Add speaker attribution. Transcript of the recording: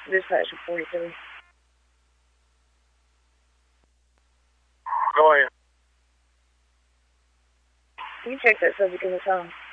Speaker 1: Dispatch 43.
Speaker 2: Go ahead.
Speaker 1: You check that subject in the phone.